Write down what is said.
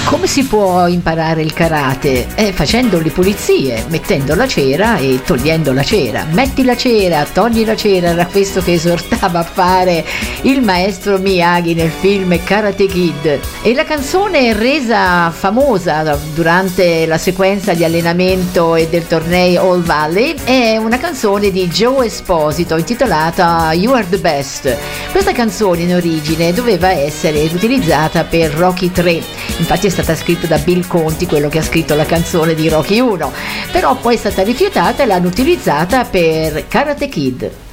Come si può imparare il karate? Facendo le pulizie, mettendo la cera e togliendo la cera. Metti la cera, togli la cera, era questo che esortava a fare il maestro Miyagi nel film Karate Kid. E la canzone resa famosa durante la sequenza di allenamento e del torneo All Valley è una canzone di Joe Esposito intitolata You Are the Best. Questa canzone in origine doveva essere utilizzata per Rocky 3, infatti è stata scritta da Bill Conti, quello che ha scritto la canzone di Rocky 1, però poi è stata rifiutata e l'hanno utilizzata per Karate Kid.